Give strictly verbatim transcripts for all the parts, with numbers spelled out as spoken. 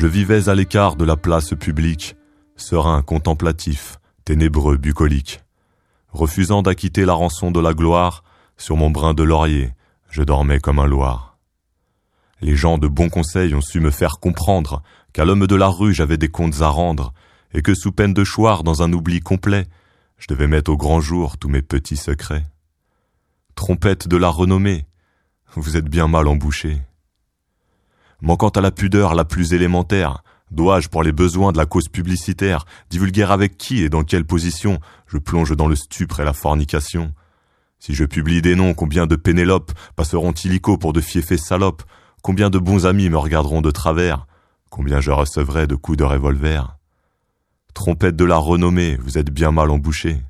Je vivais à l'écart de la place publique, serein, contemplatif, ténébreux, bucolique. Refusant d'acquitter la rançon de la gloire, sur mon brin de laurier, je dormais comme un loir. Les gens de bons conseils ont su me faire comprendre qu'à l'homme de la rue j'avais des comptes à rendre, et que sous peine de choir dans un oubli complet, je devais mettre au grand jour tous mes petits secrets. Trompette de la renommée, vous êtes bien mal embouchée. Manquant à la pudeur la plus élémentaire, dois-je, pour les besoins de la cause publicitaire, divulguer avec qui et dans quelle position je plonge dans le stupre et la fornication? Si je publie des noms, combien de Pénélope passeront illico pour de fiefés salopes? Combien de bons amis me regarderont de travers? Combien je recevrai de coups de revolver? Trompette de la renommée, vous êtes bien mal embouchée.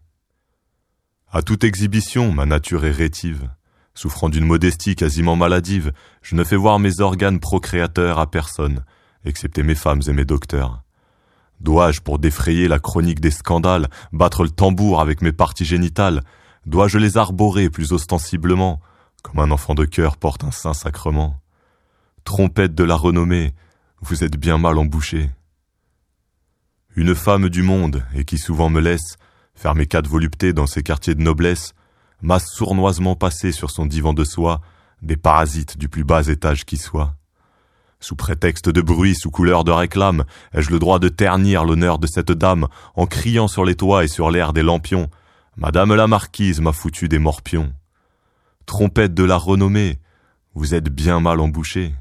À toute exhibition, ma nature est rétive. Souffrant d'une modestie quasiment maladive, je ne fais voir mes organes procréateurs à personne, excepté mes femmes et mes docteurs. Dois-je, pour défrayer la chronique des scandales, battre le tambour avec mes parties génitales? Dois-je les arborer plus ostensiblement, comme un enfant de cœur porte un saint sacrement? Trompette de la renommée, vous êtes bien mal embouchée. Une femme du monde, et qui souvent me laisse faire mes quatre voluptés dans ces quartiers de noblesse, m'a sournoisement passé sur son divan de soie des parasites du plus bas étage qui soit. Sous prétexte de bruit, sous couleur de réclame, ai-je le droit de ternir l'honneur de cette dame en criant sur les toits et sur l'air des lampions? Madame la marquise m'a foutu des morpions. Trompette de la renommée, vous êtes bien mal embouchée.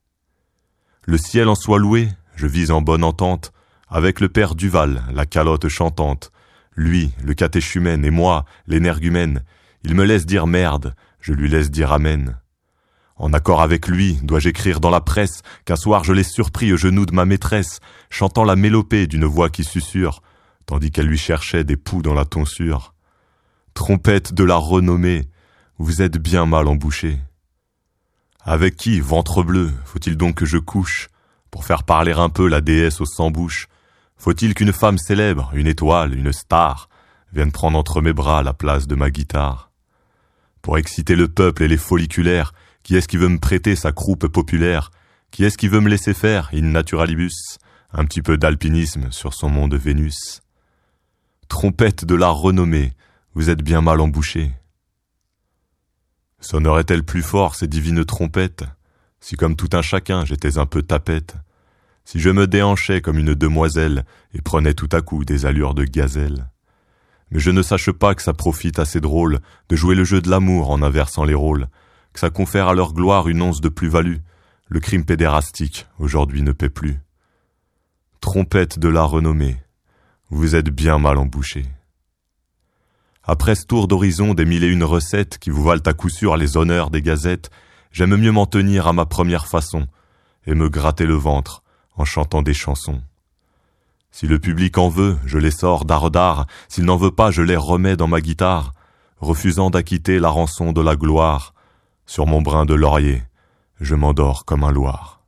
Le ciel en soit loué, je vis en bonne entente avec le père Duval, la calotte chantante. Lui, le catéchumène, et moi, l'énergumène. Il me laisse dire merde, je lui laisse dire amen. En accord avec lui, dois-je écrire dans la presse qu'un soir je l'ai surpris au genou de ma maîtresse, chantant la mélopée d'une voix qui susurre, tandis qu'elle lui cherchait des poux dans la tonsure. Trompette de la renommée, vous êtes bien mal embouchée. Avec qui, ventre bleu, faut-il donc que je couche, pour faire parler un peu la déesse aux cent bouches? Faut-il qu'une femme célèbre, une étoile, une star, vienne prendre entre mes bras la place de ma guitare? Pour exciter le peuple et les folliculaires, qui est-ce qui veut me prêter sa croupe populaire? Qui est-ce qui veut me laisser faire, in naturalibus, un petit peu d'alpinisme sur son mont de Vénus? Trompette de la renommée, vous êtes bien mal embouchée. Sonnerait-elle plus fort ces divines trompettes, si comme tout un chacun j'étais un peu tapette? Si je me déhanchais comme une demoiselle et prenais tout à coup des allures de gazelle? Mais je ne sache pas que ça profite assez drôle de jouer le jeu de l'amour en inversant les rôles, que ça confère à leur gloire une once de plus-value. Le crime pédérastique, aujourd'hui, ne paie plus. Trompette de la renommée, vous êtes bien mal embouchée. Après ce tour d'horizon des mille et une recettes qui vous valent à coup sûr les honneurs des gazettes, j'aime mieux m'en tenir à ma première façon et me gratter le ventre en chantant des chansons. Si le public en veut, je les sors d'art d'art, s'il n'en veut pas, je les remets dans ma guitare, refusant d'acquitter la rançon de la gloire. Sur mon brin de laurier, je m'endors comme un loir.